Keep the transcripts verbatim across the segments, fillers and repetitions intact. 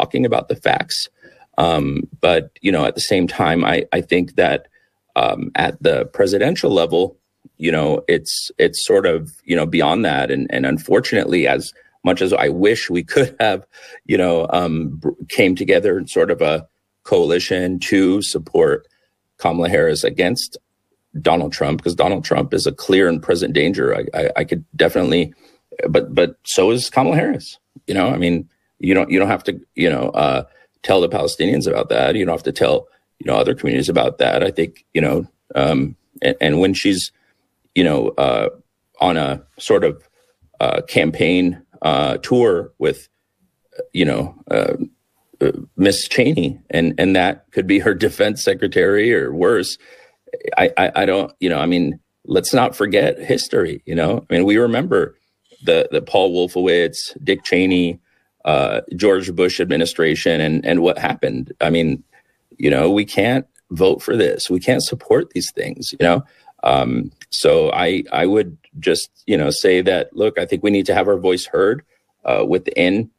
talking about the facts. Um, but, you know, at the same time, I, I think that um, at the presidential level, you know, it's it's sort of, you know, beyond that. And, and unfortunately, as much as I wish we could have, you know, um, came together in sort of a coalition to support Kamala Harris against Donald Trump, because Donald Trump is a clear and present danger. I, I, I could definitely, but but so is Kamala Harris. You know, I mean, you don't you don't have to, you know, uh, tell the Palestinians about that. You don't have to tell, you know, other communities about that. I think, you know, um, and, and when she's, you know, uh, on a sort of uh, campaign uh, tour with, you know, uh, uh, Miss Cheney, and and that could be her defense secretary or worse. I, I, I don't, you know, I mean, let's not forget history, you know, I mean, we remember the, the Paul Wolfowitz, Dick Cheney, uh, George Bush administration and, and what happened. I mean, you know, we can't vote for this. We can't support these things, you know? Um, so I, I would just, you know, say that, look, I think we need to have our voice heard, uh, within,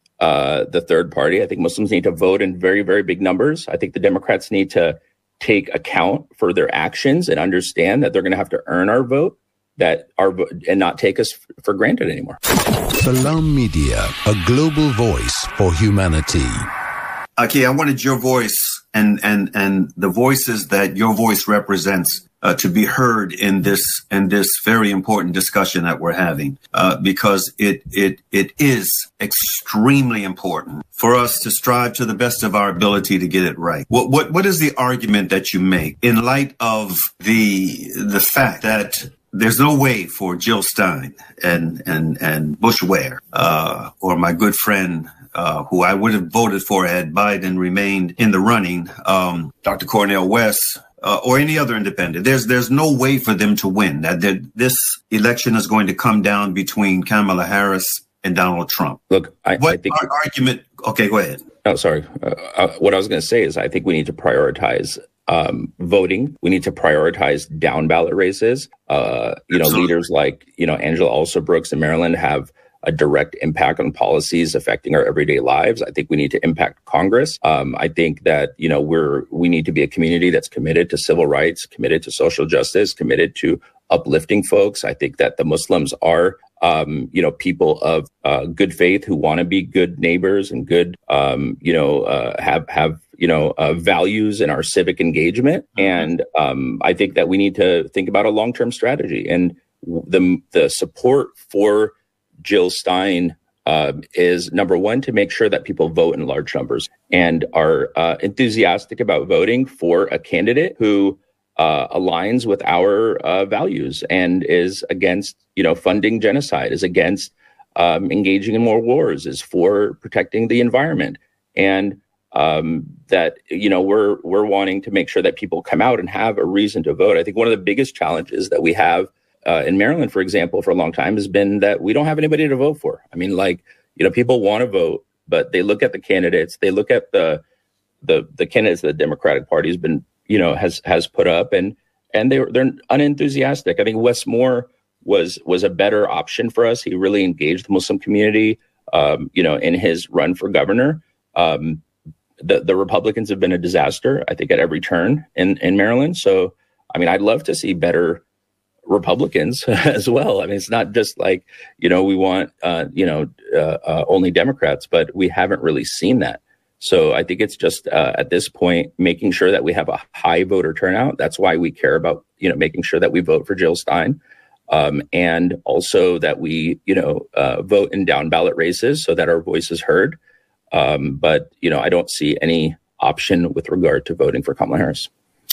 uh, the third party. I think Muslims need to vote in very, very big numbers. I think the Democrats need to take account for their actions and understand that they're going to have to earn our vote, that our vo- and not take us f- for granted anymore. Salam Media, a global voice for humanity. Okay, I wanted your voice and and and the voices that your voice represents uh, to be heard in this in this very important discussion that we're having, uh, because it it it is extremely important for us to strive to the best of our ability to get it right. What what what is the argument that you make in light of the the fact that there's no way for Jill Stein and and and Bush Ware uh, or my good friend, Uh, who I would have voted for had Biden remained in the running, um, Doctor Cornel West, uh, or any other independent. There's there's no way for them to win. That, that this election is going to come down between Kamala Harris and Donald Trump. Look, I, what I think our argument? Okay, go ahead. Oh, sorry. Uh, uh, what I was going to say is I think we need to prioritize um, voting. We need to prioritize down ballot races. Uh, you know, Absolutely. Leaders like, you know, Angela Alsobrooks in Maryland have a direct impact on policies affecting our everyday lives. I think we need to impact Congress. Um, I think that, you know, we're, we need to be a community that's committed to civil rights, committed to social justice, committed to uplifting folks. I think that the Muslims are, um, you know, people of uh, good faith who want to be good neighbors and good, um, you know, uh, have, have, you know, uh, values in our civic engagement. And um, I think that we need to think about a long-term strategy, and the, the support for Jill Stein uh, is, number one, to make sure that people vote in large numbers and are uh, enthusiastic about voting for a candidate who uh, aligns with our uh, values and is against, you know, funding genocide, is against um, engaging in more wars, is for protecting the environment, and um, that, you know, we're we're wanting to make sure that people come out and have a reason to vote. I think one of the biggest challenges that we have Uh, in Maryland, for example, for a long time has been that we don't have anybody to vote for. I mean, like, you know, people want to vote, but they look at the candidates, they look at the the the candidates that the Democratic Party has been, you know, has has put up, and and they're they're unenthusiastic. I think Wes Moore was was a better option for us. He really engaged the Muslim community, um, you know, in his run for governor. Um, the the Republicans have been a disaster, I think, at every turn in in Maryland. So, I mean, I'd love to see better Republicans as well. I mean, it's not just like, you know, we want, uh, you know, uh, uh, only Democrats, but we haven't really seen that. So I think it's just uh, at this point, making sure that we have a high voter turnout. That's why we care about, you know, making sure that we vote for Jill Stein, um, and also that we, you know, uh, vote in down ballot races so that our voice is heard. Um, but, you know, I don't see any option with regard to voting for Kamala Harris.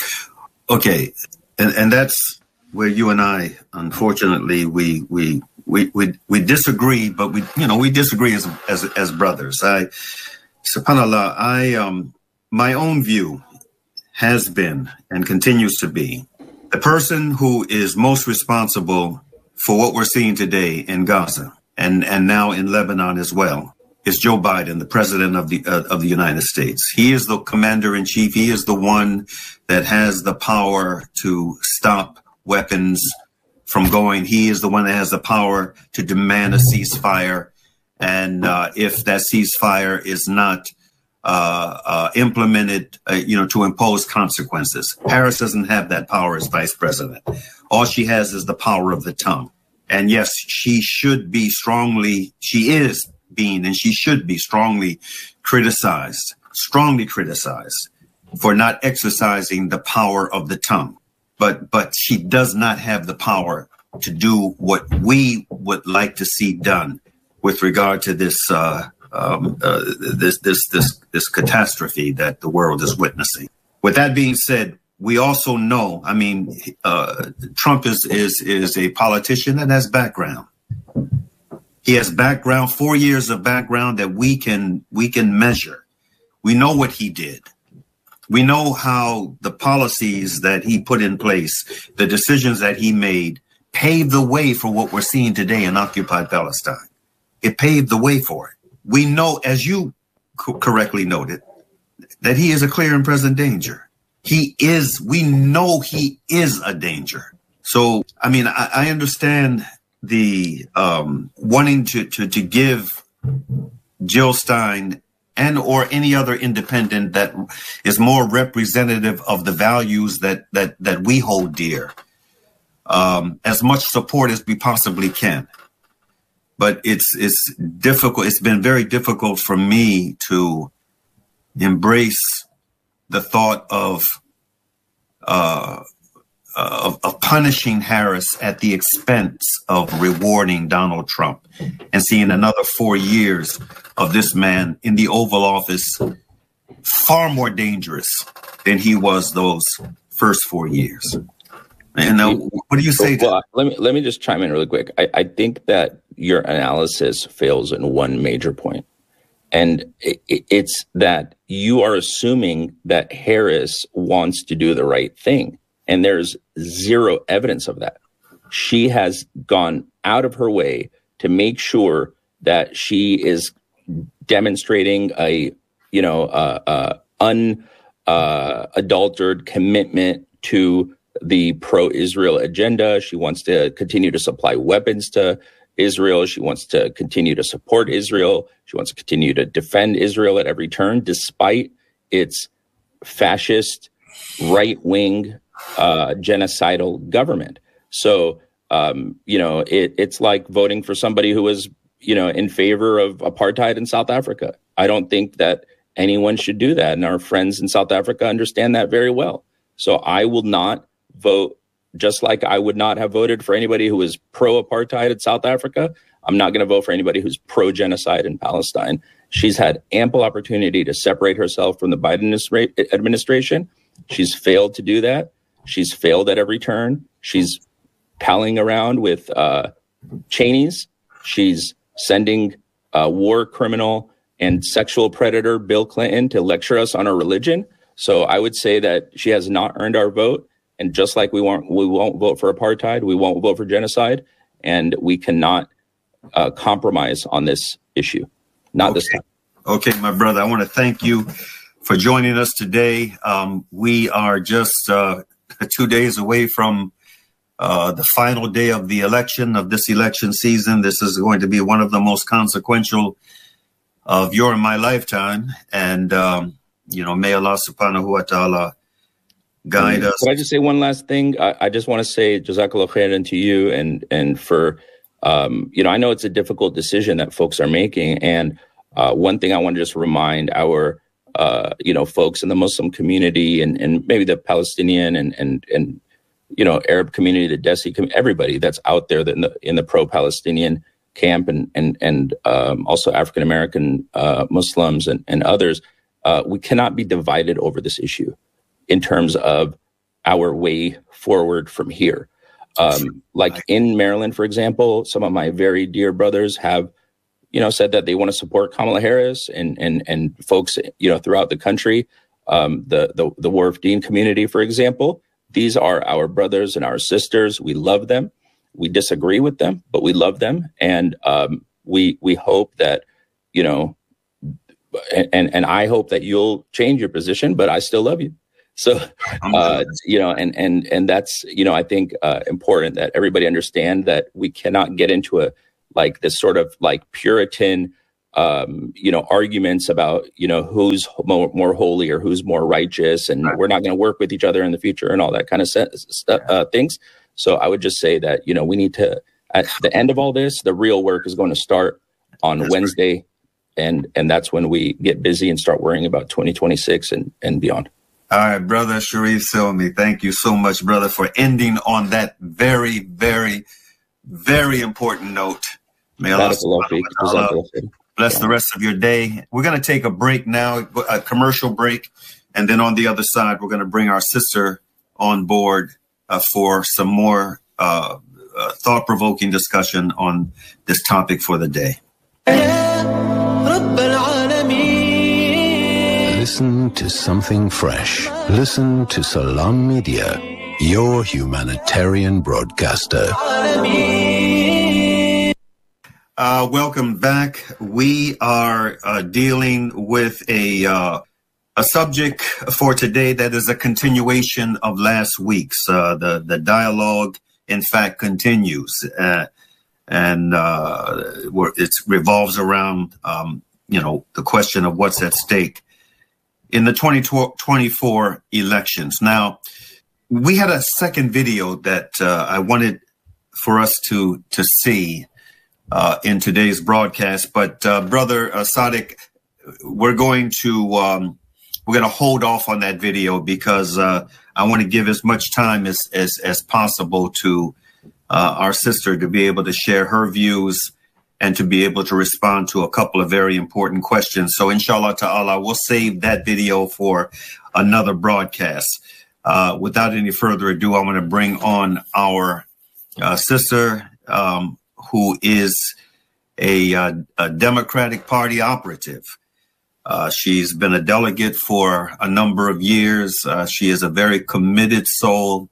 Okay. And, and that's where you and I, unfortunately, we we we we, we disagree, but we you know we disagree as as as brothers. I, subhanallah, I um my own view has been and continues to be the person who is most responsible for what we're seeing today in Gaza and and now in Lebanon as well is Joe Biden, the president of the uh, of the United States. He is the commander in chief. He is the one that has the power to stop weapons from going. He is the one that has the power to demand a ceasefire. And uh, if that ceasefire is not uh, uh, implemented, uh, you know, to impose consequences. Harris doesn't have that power as vice president. All she has is the power of the tongue. And yes, she should be strongly, she is being, and she should be strongly criticized, strongly criticized for not exercising the power of the tongue. But, but she does not have the power to do what we would like to see done with regard to this, uh, um, uh, this, this, this, this catastrophe that the world is witnessing. With that being said, we also know, I mean, uh, Trump is, is, is a politician that has background. He has background, four years of background that we can, we can measure. We know what he did. We know how the policies that he put in place, the decisions that he made, paved the way for what we're seeing today in occupied Palestine. It paved the way for it. We know, as you co- correctly noted, that he is a clear and present danger. He is, we know he is a danger. So, I mean, I, I understand the um, wanting to, to, to give Jill Stein and or any other independent that is more representative of the values that that that we hold dear, um, as much support as we possibly can. But it's it's difficult. It's been very difficult for me to embrace the thought of uh, of, of punishing Harris at the expense of rewarding Donald Trump and seeing another four years of this man in the Oval Office, far more dangerous than he was those first four years. And now, what do you say to well, let me let me just chime in really quick. I, I think that your analysis fails in one major point. And it, it's that you are assuming that Harris wants to do the right thing. And there's zero evidence of that. She has gone out of her way to make sure that she is demonstrating a, you know, uh, uh, unadulterated uh, commitment to the pro-Israel agenda. She wants to continue to supply weapons to Israel. She wants to continue to support Israel. She wants to continue to defend Israel at every turn, despite its fascist, right-wing, uh, genocidal government. So, um, you know, it, it's like voting for somebody who was, you know, in favor of apartheid in South Africa. I don't think that anyone should do that. And our friends in South Africa understand that very well. So I will not vote, just like I would not have voted for anybody who was pro-apartheid in South Africa. I'm not going to vote for anybody who's pro-genocide in Palestine. She's had ample opportunity to separate herself from the Biden administration. She's failed to do that. She's failed at every turn. She's palling around with uh, Cheneys. She's sending uh, war criminal and sexual predator Bill Clinton to lecture us on our religion. So I would say that she has not earned our vote. And just like we won't, we won't vote for apartheid, we won't vote for genocide, and we cannot uh, compromise on this issue. Not okay. this time. Okay, my brother, I want to thank you for joining us today. Um, we are just uh, two days away from uh, the final day of the election, of this election season. This is going to be one of the most consequential of your and my lifetime. And, um, you know, may Allah subhanahu wa ta'ala guide us. Can I just say one last thing? I, I just want to say Jazakallah khairan to you and and for, um, you know, I know it's a difficult decision that folks are making. And uh, one thing I want to just remind our, uh, you know, folks in the Muslim community and, and maybe the Palestinian and, and, and, you know, Arab community, the Desi community, everybody that's out there that in the, in the pro-Palestinian camp and, and, and um, also African-American uh, Muslims and, and others, uh, we cannot be divided over this issue in terms of our way forward from here. Um, like in Maryland, for example, some of my very dear brothers have, you know, said that they want to support Kamala Harris and and and folks, you know, throughout the country, um, the the the Wharf Dean community, for example. These are our brothers and our sisters. We love them. We disagree with them, but we love them, and um, we we hope that, you know, and and I hope that you'll change your position, but I still love you. So, uh, you know, and, and, and that's, you know, I think, uh, important that everybody understand that we cannot get into a, like this sort of like Puritan, um, you know, arguments about, you know, who's more, more holy or who's more righteous, and right. we're not going to work with each other in the future and all that kind of stuff, uh, things. So I would just say that, you know, we need to, at the end of all this, the real work is going to start on that's Wednesday. Right. And and that's when we get busy and start worrying about twenty twenty-six and, and beyond. All right, brother Sharif Silmi, thank you so much, brother, for ending on that very, very, very important note. May Allah bless the rest of your day. We're going to take a break now, a commercial break. And then on the other side, we're going to bring our sister on board uh, for some more uh, uh, thought-provoking discussion on this topic for the day. Listen to something fresh. Listen to Salam Media, your humanitarian broadcaster. Uh, welcome back. We are uh, dealing with a uh, a subject for today that is a continuation of last week's. Uh, the the dialogue, in fact, continues, uh, and uh, it revolves around um, you know the question of what's at stake in the twenty twenty-four elections. Now, we had a second video that uh, I wanted for us to to see uh, in today's broadcast, but uh, brother uh, Sadiq, we're going to um, we're going to hold off on that video because uh, I want to give as much time as as, as possible to uh, our sister to be able to share her views and to be able to respond to a couple of very important questions. So inshallah ta'ala, we'll save that video for another broadcast. Uh, without any further ado, I want to bring on our uh, sister, um, who is a, uh, a Democratic Party operative. Uh, she's been a delegate for a number of years. Uh, she is a very committed soul.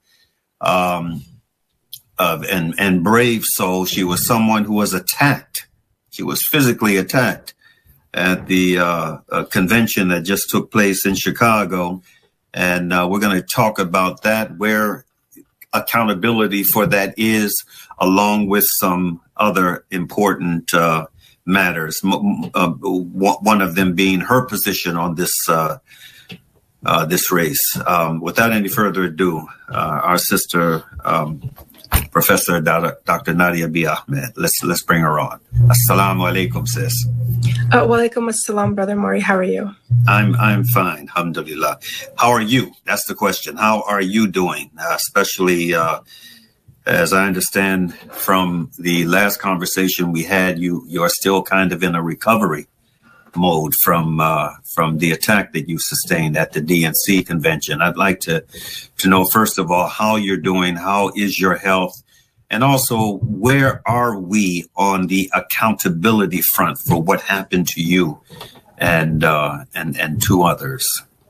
Um, Uh, and, and brave soul. She was someone who was attacked. She was physically attacked at the uh, uh, convention that just took place in Chicago. And uh, we're going to talk about that, where accountability for that is, along with some other important uh, matters. M- uh, one of them being her position on this uh, uh, this race. Um, without any further ado, uh, our sister, um, Professor Doctor Nadia B. Ahmed. Let's let's bring her on. Assalamu alaikum, sis. Uh, wa alaikum assalam, Brother Maury. How are you? I'm I'm fine, alhamdulillah. How are you? That's the question. How are you doing? Uh, especially uh, as I understand from the last conversation we had, you you are still kind of in a recovery mode from uh, from the attack that you sustained at the D N C convention. I'd like to to know, first of all, how you're doing, how is your health, and also where are we on the accountability front for what happened to you and uh, and and to others?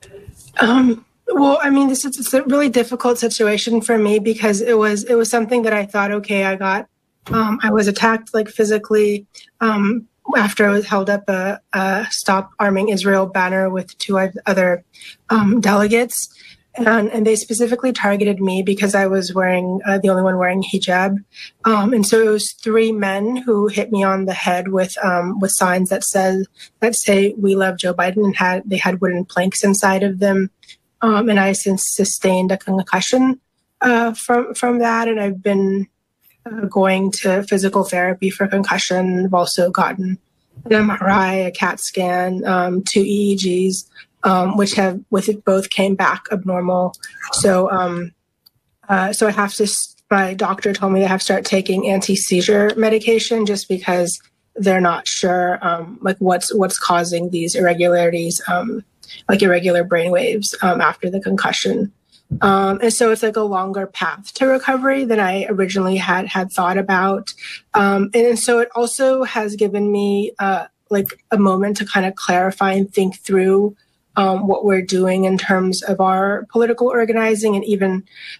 Um, well, I mean, this is it's a really difficult situation for me because it was it was something that I thought, okay, I got, um, I was attacked like physically. Um, after I was held up a, a Stop Arming Israel banner with two other um, delegates. And, and they specifically targeted me because I was wearing, uh, the only one wearing hijab. Um, and so it was three men who hit me on the head with um, with signs that said, that say, "We love Joe Biden," and had they had wooden planks inside of them. Um, and I since sustained a concussion uh, from, from that. And I've been Uh, going to physical therapy for concussion. I've also gotten an M R I, a CAT scan, um, two E E Gs, um, which have with it both came back abnormal. So, um, uh, so I have to. My doctor told me I have to start taking anti-seizure medication just because they're not sure, um, like what's what's causing these irregularities, um, like irregular brain waves um, after the concussion. Um, and so it's like a longer path to recovery than I originally had had thought about. Um, and, and so it also has given me uh, like a moment to kind of clarify and think through um, what we're doing in terms of our political organizing and even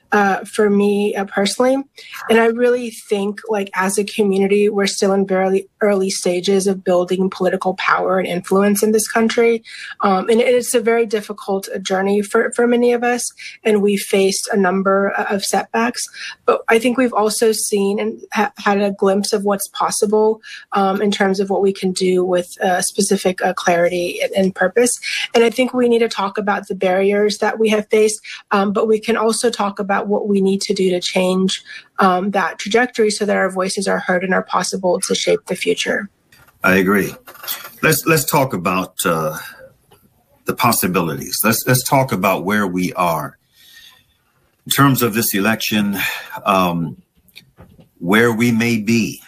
uh, for me uh, personally. And I really think, like, as a community, we're still in very early stages of building political power and influence in this country. Um, and it's a very difficult journey for, for many of us. And we faced a number of setbacks. But I think we've also seen and ha- had a glimpse of what's possible um, in terms of what we can do with uh, specific uh, clarity and, and purpose. And I think we need to talk about the barriers that we have faced, um, but we can also talk about what we need to do to change um, that trajectory so that our voices are heard and are possible to shape the future. I agree. Let's let's talk about uh, the possibilities. Let's let's talk about where we are in terms of this election, um, where we may be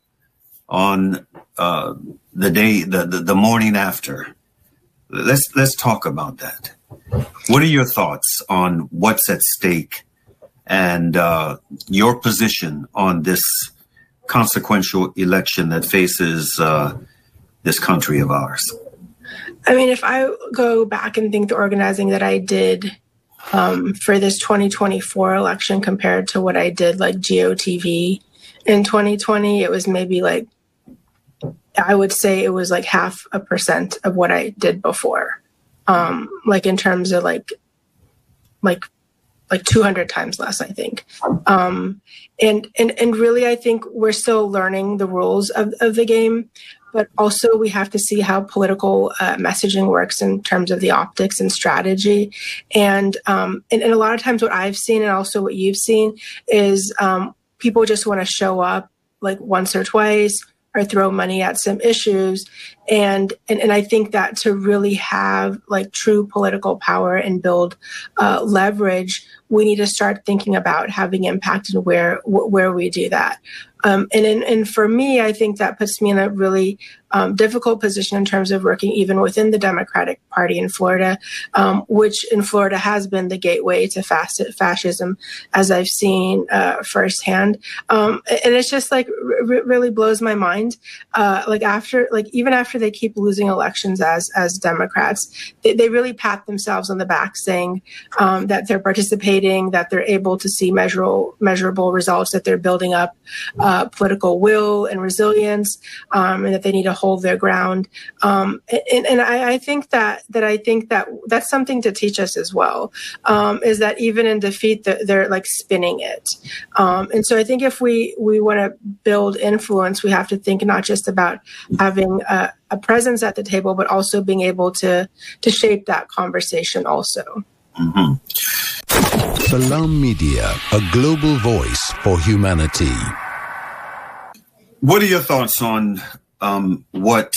on uh, the day, the, the the morning after. Let's let's talk about that. What are your thoughts on what's at stake and uh, your position on this consequential election that faces uh, this country of ours? I mean, if I go back and think the organizing that I did um, for this twenty twenty-four election compared to what I did like G O T V in twenty twenty, it was maybe like, I would say it was like half a percent of what I did before. Um, like in terms of like, like, like two hundred times less, I think. Um, and, and, and really, I think we're still learning the rules of, of the game, but also we have to see how political uh, messaging works in terms of the optics and strategy. And, um, and, and a lot of times what I've seen and also what you've seen is um, people just want to show up like once or twice, or throw money at some issues. And, and, and I think that to really have like true political power and build uh, leverage, we need to start thinking about having impact and where, where we do that. Um, and, in, and for me, I think that puts me in a really um, difficult position in terms of working even within the Democratic Party in Florida, um, which in Florida has been the gateway to fas- fascism, as I've seen uh, firsthand. Um, and it's just like r- really blows my mind. Uh, like after, like even after they keep losing elections as as Democrats, they, they really pat themselves on the back, saying um, that they're participating, that they're able to see measurable measurable results, that they're building up Uh, political will and resilience, um, and that they need to hold their ground. Um, and and I, I think that that I think that that's something to teach us as well. Um, is that even in defeat, they're, they're like spinning it. Um, and so I think if we we want to build influence, we have to think not just about having a, a presence at the table, but also being able to to shape that conversation also. Mm-hmm. Salam Media, a global voice for humanity. What are your thoughts on um, what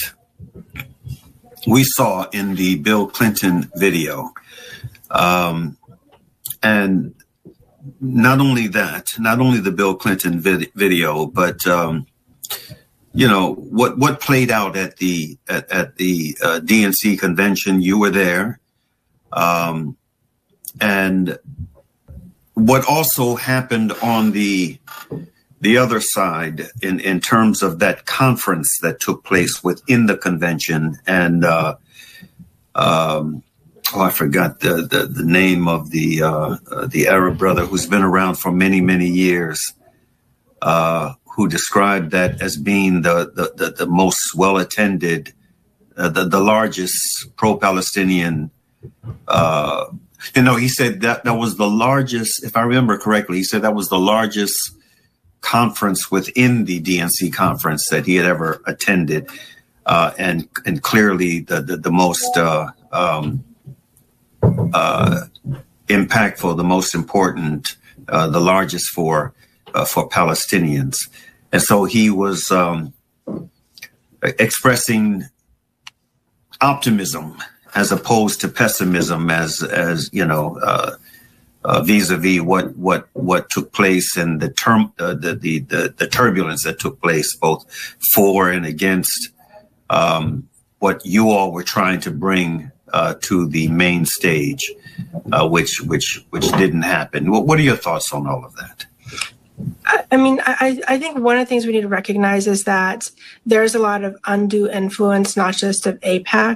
we saw in the Bill Clinton video? Um, and not only that, not only the Bill Clinton vid- video, but, um, you know, what, what played out at the at, at the uh, D N C convention. You were there. Um, and what also happened on the the other side in, in terms of that conference that took place within the convention. And, uh, um, oh, I forgot the, the, the name of the, uh, uh, the Arab brother who's been around for many, many years, uh, who described that as being the, the, the, the most well-attended, uh, the, the largest pro-Palestinian, uh, you know, he said that that was the largest, if I remember correctly, he said that was the largest conference within the D N C conference that he had ever attended, uh, and and clearly the the, the most uh, um, uh, impactful, the most important, uh, the largest for uh, for Palestinians, and so he was um, expressing optimism as opposed to pessimism, as as you know. Uh, Uh, vis-a-vis what what what took place and the term uh, the, the the the turbulence that took place both for and against um, what you all were trying to bring uh, to the main stage, uh, which which which didn't happen. What, what are your thoughts on all of that? I mean, I, I think one of the things we need to recognize is that there's a lot of undue influence, not just of AIPAC,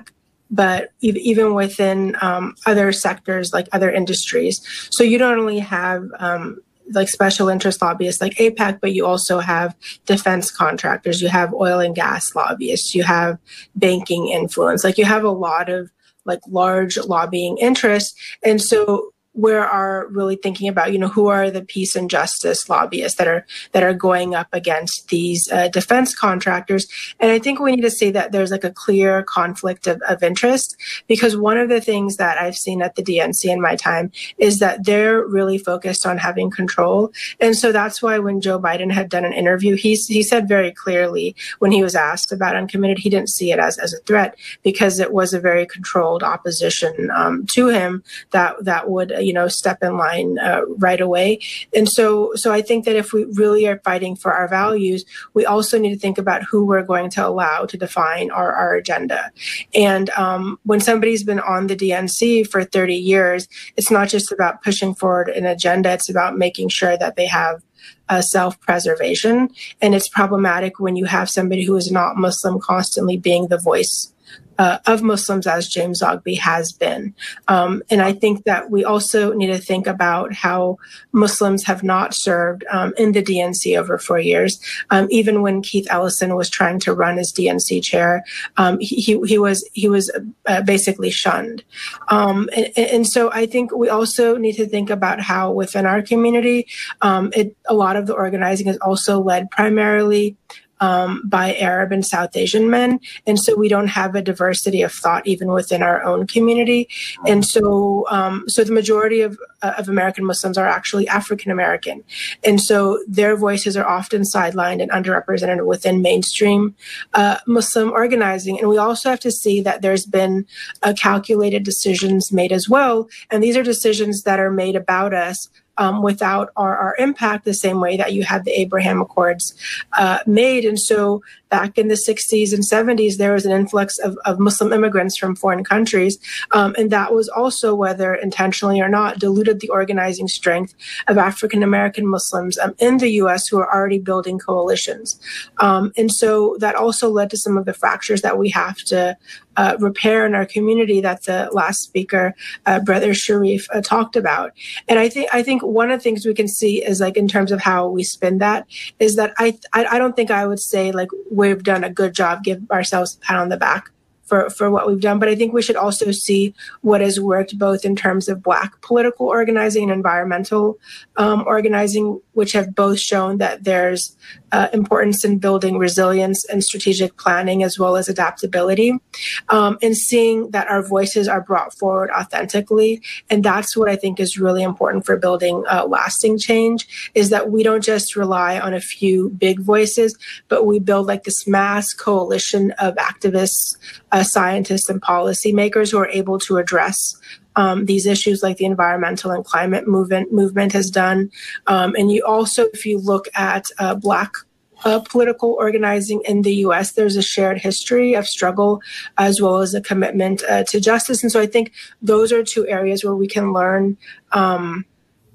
but even within um, other sectors, like other industries. So you don't only have um, like special interest lobbyists like AIPAC, but you also have defense contractors, you have oil and gas lobbyists, you have banking influence, like you have a lot of like large lobbying interests. And so we are really thinking about, you know, who are the peace and justice lobbyists that are that are going up against these uh, defense contractors. And I think we need to see that there's like a clear conflict of, of interest, because one of the things that I've seen at the D N C in my time is that they're really focused on having control. And so that's why when Joe Biden had done an interview, he, he said very clearly when he was asked about Uncommitted, he didn't see it as, as a threat, because it was a very controlled opposition um, to him that, that would, you know, step in line uh, right away. And so, so I think that if we really are fighting for our values, we also need to think about who we're going to allow to define our, our agenda. And um, when somebody's been on the D N C for thirty years, it's not just about pushing forward an agenda, it's about making sure that they have Uh, self-preservation. And it's problematic when you have somebody who is not Muslim constantly being the voice uh, of Muslims, as James Zogby has been. Um, and I think that we also need to think about how Muslims have not served um, in the D N C over four years. Um, even when Keith Ellison was trying to run as D N C chair, um, he, he was he was uh, basically shunned. Um, and, and so I think we also need to think about how within our community, um, it, a lot of the organizing is also led primarily Um, by Arab and South Asian men. And so we don't have a diversity of thought even within our own community. And so um, so the majority of, uh, of American Muslims are actually African American. And so their voices are often sidelined and underrepresented within mainstream uh, Muslim organizing. And we also have to see that there's been uh, calculated decisions made as well. And these are decisions that are made about us Um, without our, our impact, the same way that you had the Abraham Accords uh, made. And so back in the sixties and seventies, there was an influx of, of Muslim immigrants from foreign countries. Um, and that was also, whether intentionally or not, diluted the organizing strength of African-American Muslims um, in the U S who are already building coalitions. Um, and so that also led to some of the fractures that we have to uh, repair in our community that the last speaker, uh, Brother Sharif, uh, talked about. And I think I think one of the things we can see is, like, in terms of how we spin that, is that I I, I don't think I would say like we've done a good job, give ourselves a pat on the back for, for what we've done. But I think we should also see what has worked both in terms of Black political organizing and environmental um, organizing, which have both shown that there's uh, importance in building resilience and strategic planning as well as adaptability, um, and seeing that our voices are brought forward authentically. And that's what I think is really important for building uh, lasting change, is that we don't just rely on a few big voices, but we build like this mass coalition of activists, uh, scientists, and policymakers who are able to address Um, these issues like the environmental and climate movement movement has done. Um, and you also, if you look at uh, Black uh, political organizing in the U S, there's a shared history of struggle as well as a commitment uh, to justice. And so I think those are two areas where we can learn um,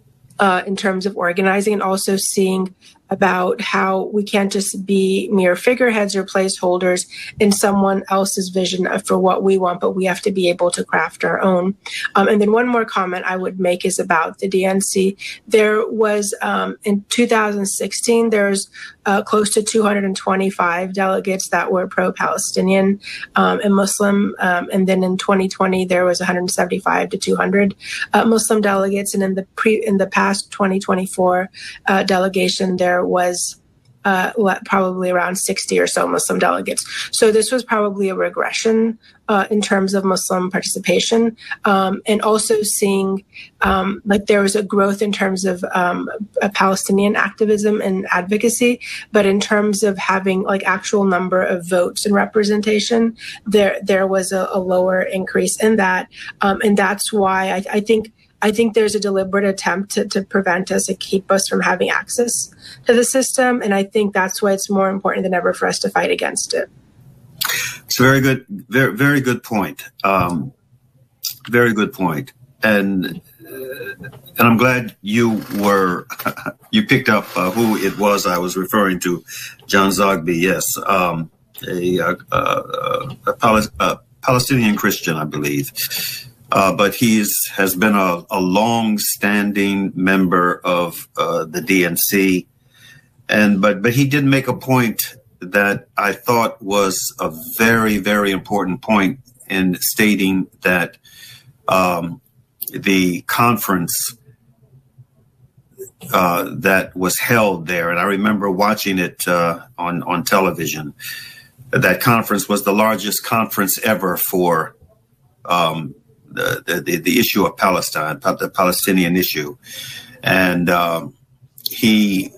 uh, in terms of organizing, and also seeing about how we can't just be mere figureheads or placeholders in someone else's vision for what we want, but we have to be able to craft our own. Um, and then one more comment I would make is about the D N C. There was, um, in two thousand sixteen, there's uh, close to two hundred twenty-five delegates that were pro-Palestinian um, and Muslim. Um, and then in twenty twenty, there was one hundred seventy-five to two hundred uh, Muslim delegates. And in the pre in the past twenty twenty-four uh, delegation, there was uh, probably around sixty or so Muslim delegates. So this was probably a regression uh, in terms of Muslim participation, um, and also seeing um, like there was a growth in terms of um, a Palestinian activism and advocacy, but in terms of having like actual number of votes and representation, there there was a, a lower increase in that, um, and that's why I, I think. I think there's a deliberate attempt to, to prevent us and keep us from having access to the system. And I think that's why it's more important than ever for us to fight against it. It's a very good, very, very good point. Um, very good point. And, uh, and I'm glad you were, you picked up uh, who it was I was referring to, John Zogby. Yes. Um, a, uh, uh, a, a Palestinian Christian, I believe. Uh, but he's has been a, a long-standing member of uh, the D N C, and but but he did make a point that I thought was a very, very important point in stating that um, the conference uh, that was held there, and I remember watching it uh, on on television. That conference was the largest conference ever for um, the, the the issue of Palestine, the Palestinian issue, and um, he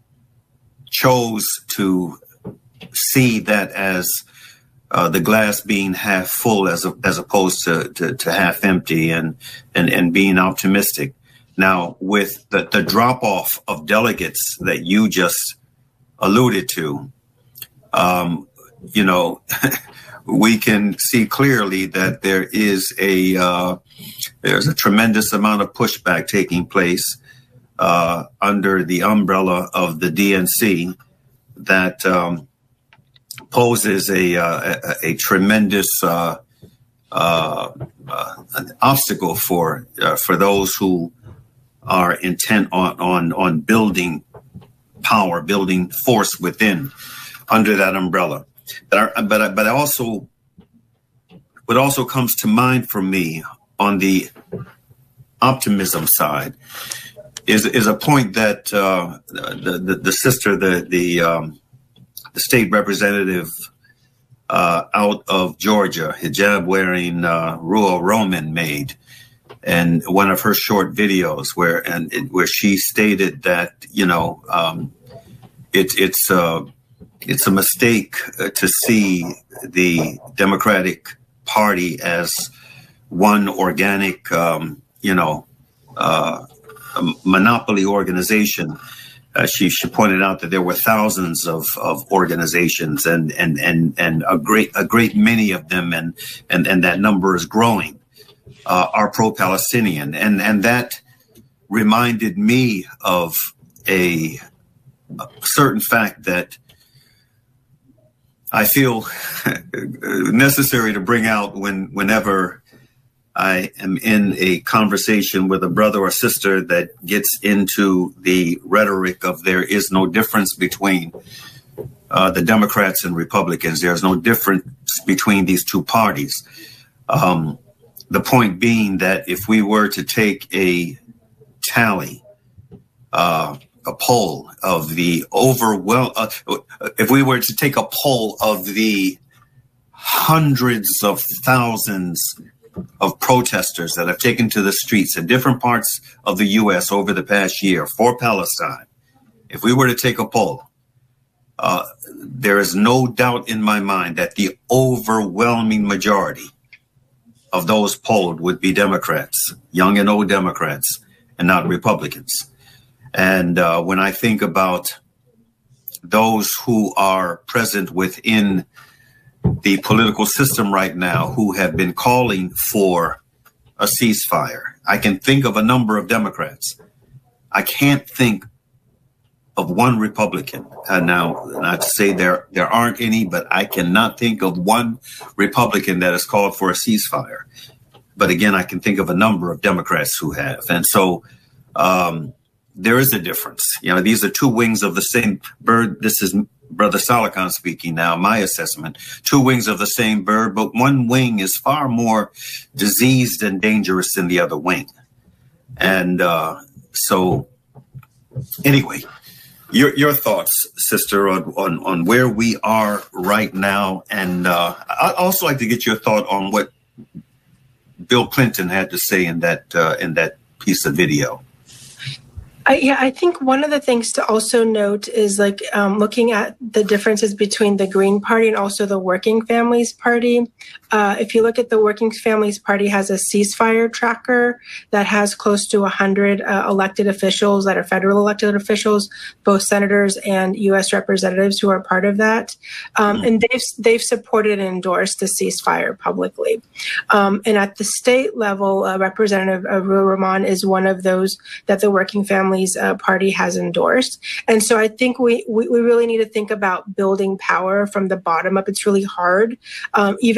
chose to see that as uh, the glass being half full, as a, as opposed to, to to half empty, and and and being optimistic. Now, with the the drop off of delegates that you just alluded to, um, you know. We can see clearly that there is a uh, there's a tremendous amount of pushback taking place uh, under the umbrella of the D N C that um, poses a, uh, a a tremendous uh, uh, uh, an obstacle for uh, for those who are intent on on on building power, building force within under that umbrella. But I, but I, but I also, what also comes to mind for me on the optimism side is is a point that uh, the, the the sister, the the um, the state representative uh, out of Georgia, hijab wearing uh, Ruha Roman made, and one of her short videos where and it, where she stated that you know um, it, it's. Uh, It's a mistake uh, to see the Democratic Party as one organic, um, you know, uh, monopoly organization. Uh, she, she pointed out that there were thousands of, of organizations, and and and and a great a great many of them, and and and that number is growing. Uh, are pro-Palestinian, and and that reminded me of a, a certain fact that I feel necessary to bring out when whenever I am in a conversation with a brother or sister that gets into the rhetoric of there is no difference between uh, the Democrats and Republicans. There's no difference between these two parties. Um, the point being that if we were to take a tally, uh, a poll of the overwhelm, uh, if we were to take a poll of the hundreds of thousands of protesters that have taken to the streets in different parts of the U S over the past year for Palestine, if we were to take a poll, uh, there is no doubt in my mind that the overwhelming majority of those polled would be Democrats, young and old Democrats, and not Republicans. And uh, when I think about those who are present within the political system right now who have been calling for a ceasefire, I can think of a number of Democrats. I can't think of one Republican. And now, not to say there, there aren't any, but I cannot think of one Republican that has called for a ceasefire. But again, I can think of a number of Democrats who have. And so, um, there is a difference. You know, these are two wings of the same bird. This is Brother Salikan speaking now, my assessment. Two wings of the same bird, but one wing is far more diseased and dangerous than the other wing. And uh, so, anyway, your your thoughts, sister, on, on, on where we are right now. And uh, I'd also like to get your thought on what Bill Clinton had to say in that uh, in that piece of video. I, yeah, I think one of the things to also note is like um, looking at the differences between the Green Party and also the Working Families Party. Uh, if you look at the Working Families Party has a ceasefire tracker that has close to one hundred uh, elected officials that are federal elected officials, both senators and U S representatives who are part of that. Um, and they've, they've supported and endorsed the ceasefire publicly. Um, and at the state level, uh, Representative Ruha Roman is one of those that the Working Families uh, Party has endorsed. And so I think we, we, we really need to think about building power from the bottom up. It's really hard, um, even to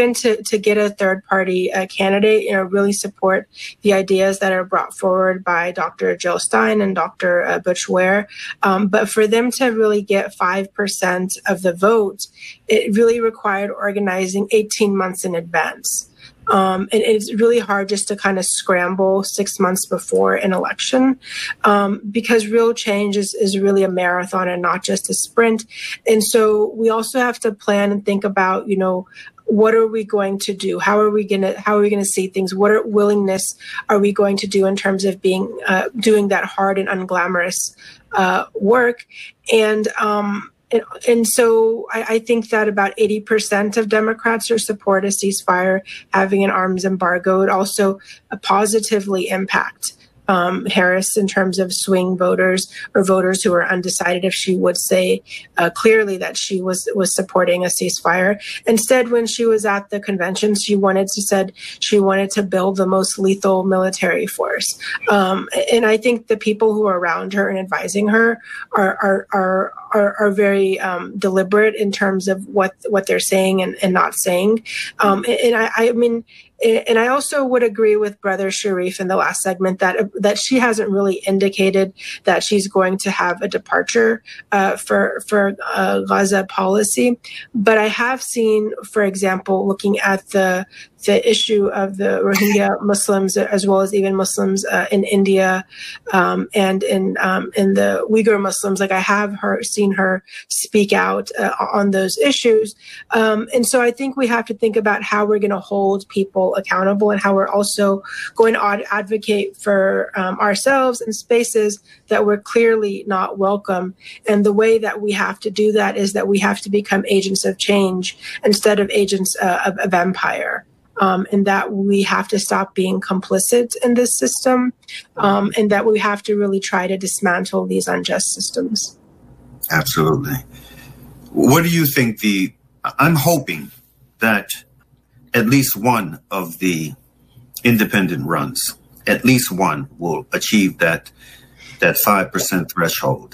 to get a third party uh, candidate, you know, really support the ideas that are brought forward by Doctor Jill Stein and Doctor Uh, Butch Ware. Um, but for them to really get five percent of the vote, it really required organizing eighteen months in advance. Um, and it's really hard just to kind of scramble six months before an election, um, because real change is, is really a marathon and not just a sprint. And so we also have to plan and think about, you know, what are we going to do? How are we going to, how are we going to see things? What are, willingness are we going to do in terms of being, uh, doing that hard and unglamorous, uh, work? And, um, And, and so I, I think that about eighty percent of Democrats are support a ceasefire, having an arms embargo. It also uh, positively impact um, Harris in terms of swing voters or voters who are undecided if she would say uh, clearly that she was was supporting a ceasefire. Instead, when she was at the convention, she wanted to said she wanted to build the most lethal military force. Um, and I think the people who are around her and advising her are are are are, are very um, deliberate in terms of what what they're saying and, and not saying. Um, and I, I mean. And I also would agree with Brother Sharif in the last segment that that she hasn't really indicated that she's going to have a departure uh, for for uh, Gaza policy. But I have seen, for example, looking at the the issue of the Rohingya Muslims, as well as even Muslims uh, in India um, and in um, in the Uyghur Muslims, like I have her seen her speak out uh, on those issues. Um, and so I think we have to think about how we're going to hold people accountable and how we're also going to ad- advocate for um, ourselves in spaces that we're clearly not welcome. And the way that we have to do that is that we have to become agents of change instead of agents uh, of, of empire. Um, and that we have to stop being complicit in this system, um, and that we have to really try to dismantle these unjust systems. Absolutely. What do you think the, I'm hoping that at least one of the independent runs, at least one will achieve that, that five percent threshold.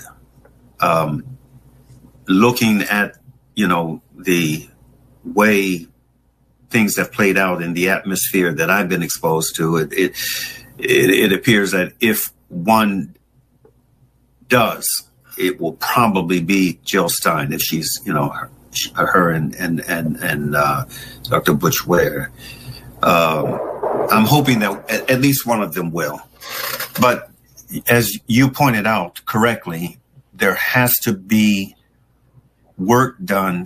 Um, looking at, you know, the way things have played out in the atmosphere that I've been exposed to, it, it it it appears that if one does, it will probably be Jill Stein if she's, you know, her, her and and and and uh, Doctor Butch Ware. Uh, I'm hoping that at, at least one of them will. But as you pointed out correctly, there has to be work done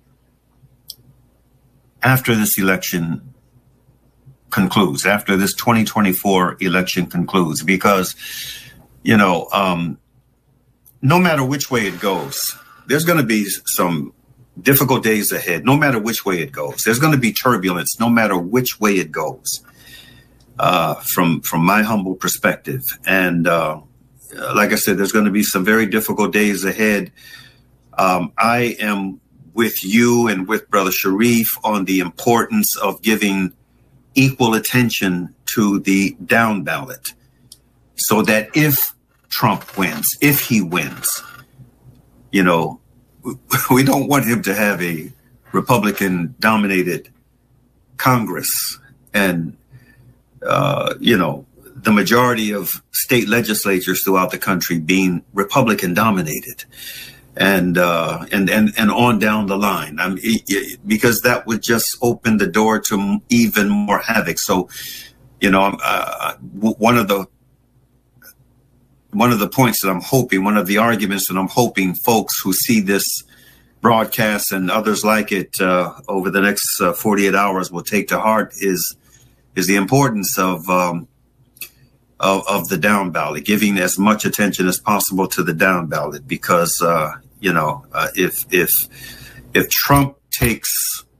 after this election concludes, after this twenty twenty-four election concludes, because, you know, um, no matter which way it goes, there's going to be some difficult days ahead, no matter which way it goes. There's going to be turbulence, no matter which way it goes, uh, from from my humble perspective. And uh, like I said, there's going to be some very difficult days ahead. Um, I am with you and with Brother Sharif on the importance of giving equal attention to the down ballot, so that if Trump wins, if he wins, you know, we don't want him to have a Republican dominated Congress and, uh, you know, the majority of state legislatures throughout the country being Republican dominated. And, uh, and, and, and on down the line, I mean, because that would just open the door to even more havoc. So, you know, uh, one of the, one of the points that I'm hoping, one of the arguments that I'm hoping folks who see this broadcast and others like it, uh, over the next uh, forty-eight hours will take to heart is, is the importance of, um, Of, of the down ballot, giving as much attention as possible to the down ballot, because, uh, you know, uh, if, if, if Trump takes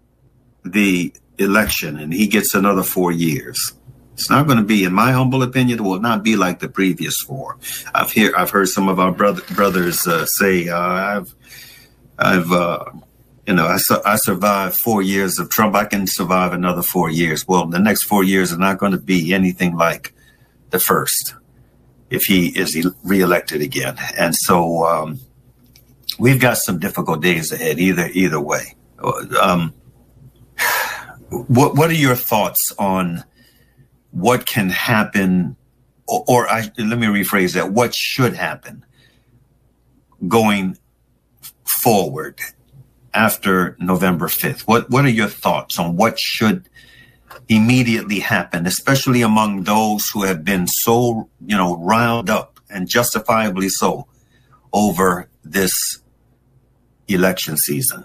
the election and he gets another four years, it's not going to be, in my humble opinion, it will not be like the previous four. I've hear, I've heard some of our brother, brothers, uh, say, uh, I've, I've, uh, you know, I, su- I survived four years of Trump. I can survive another four years. Well, the next four years are not going to be anything like the first, if he is reelected again. And so um, we've got some difficult days ahead, either either way. Um, what what are your thoughts on what can happen, or, or I, let me rephrase that, what should happen going forward after November fifth? What what are your thoughts on what should immediately happen, especially among those who have been so, you know, riled up, and justifiably so, over this election season?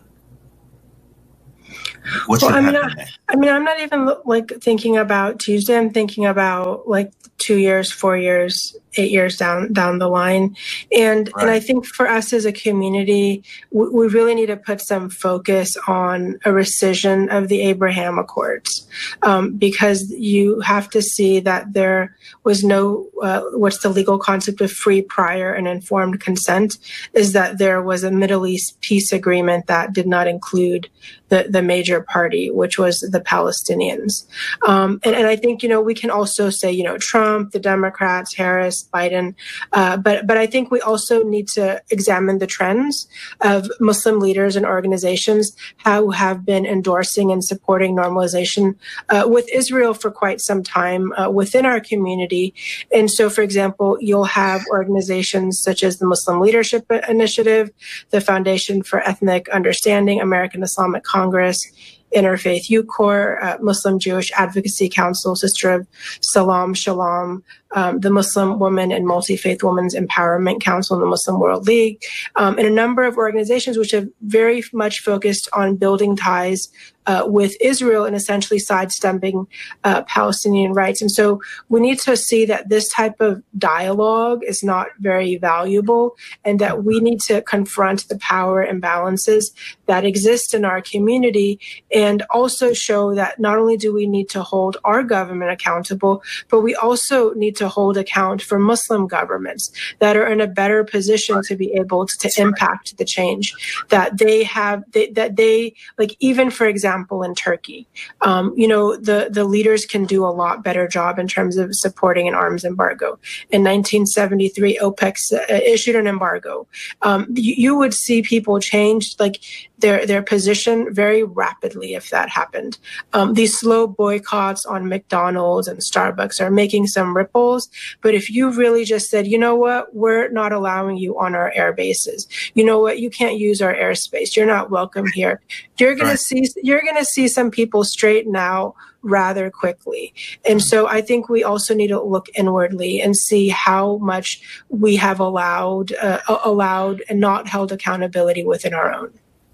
What should well, I mean, happen I, next? I mean, I'm not even like thinking about Tuesday. I'm thinking about like two years, four years, eight years down down the line, and Right. and I think for us as a community, we, we really need to put some focus on a rescission of the Abraham Accords, um, because you have to see that there was no uh, what's the legal concept of free, prior, and informed consent, is that there was a Middle East peace agreement that did not include the the major party, which was the Palestinians. Um, and, and I think, you know, we can also say, you know, Trump, the Democrats, Harris, Biden, uh, but but I think we also need to examine the trends of Muslim leaders and organizations who have been endorsing and supporting normalization uh, with Israel for quite some time uh, within our community. And so, for example, you'll have organizations such as the Muslim Leadership Initiative, the Foundation for Ethnic Understanding, American Islamic Congress, Interfaith Youth Corps, uh, Muslim Jewish Advocacy Council, Sister of Salam Shalom, um, the Muslim Women and Multi-Faith Women's Empowerment Council, and the Muslim World League, um, and a number of organizations which have very much focused on building ties uh, with Israel and essentially sidestepping uh, Palestinian rights. And so we need to see that this type of dialogue is not very valuable, and that we need to confront the power imbalances that exist in our community, and also show that not only do we need to hold our government accountable, but we also need to hold account for Muslim governments that are in a better position to be able to, to impact the change that they have, they, that they, like, even for example, in Turkey, um, you know, the, the leaders can do a lot better job in terms of supporting an arms embargo. In nineteen seventy-three, OPEC uh, issued an embargo. Um, you, you would see people change, like, their their position very rapidly if that happened. Um, these slow boycotts on McDonald's and Starbucks are making some ripples, but if you really just said, you know what, we're not allowing you on our air bases. You know what, you can't use our airspace. You're not welcome here. You're gonna right. see you're gonna see some people straighten out rather quickly. And so I think we also need to look inwardly and see how much we have allowed uh, allowed and not held accountability within our own.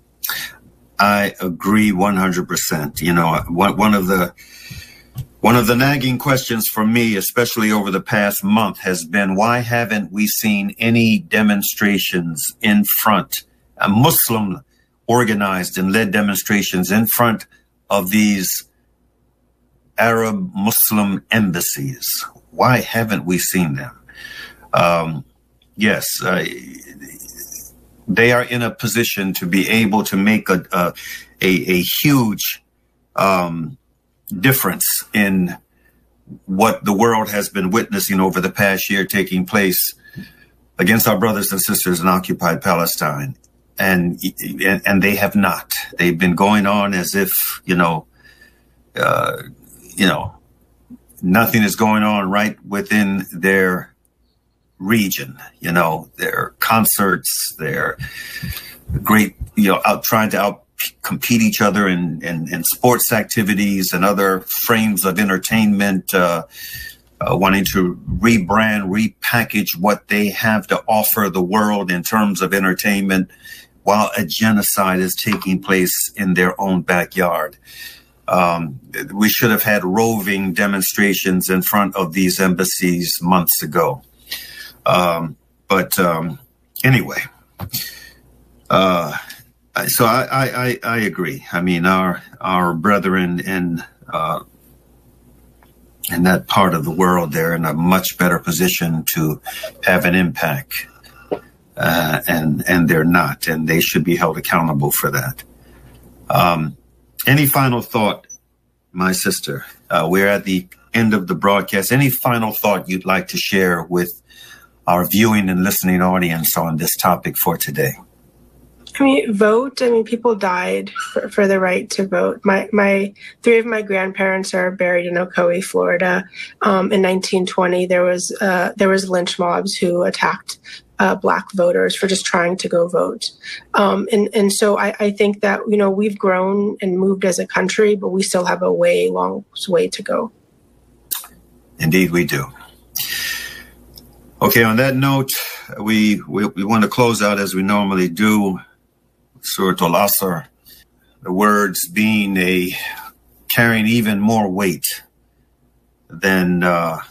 I agree one hundred percent. You know, one, one of the one of the nagging questions for me, especially over the past month, has been, why haven't we seen any demonstrations in front, uh, Muslim organized and led demonstrations in front of these Arab Muslim embassies? Why haven't we seen them? Um, yes, uh, they are in a position to be able to make a a, a, a huge um, difference in what the world has been witnessing over the past year taking place against our brothers and sisters in occupied Palestine. And, and, and they have not. They've been going on as if, you know, uh, you know, nothing is going on right within their region. You know, their concerts, their great, you know, out trying to out compete each other in, in, in sports activities and other frames of entertainment, uh, uh, wanting to rebrand, repackage what they have to offer the world in terms of entertainment, while a genocide is taking place in their own backyard. Um, we should have had roving demonstrations in front of these embassies months ago. Um, but um, anyway, uh, so I, I, I agree. I mean, our our brethren in uh, in that part of the world, they're in a much better position to have an impact, uh, and and they're not, and they should be held accountable for that. Um, any final thought, my sister? Uh, we're at the end of the broadcast. Any final thought you'd like to share with our viewing and listening audience on this topic for today? I mean, vote. I mean, people died for, for the right to vote. My my three of my grandparents are buried in Ocoee, Florida. Um, in nineteen twenty, there was uh, there was lynch mobs who attacked uh, Black voters for just trying to go vote. Um, and and so I, I think that, you know, we've grown and moved as a country, but we still have a way long way to go. Indeed, we do. Okay. On that note, we we, we want to close out as we normally do. Surat al-Asr, the words being a carrying even more weight than uh,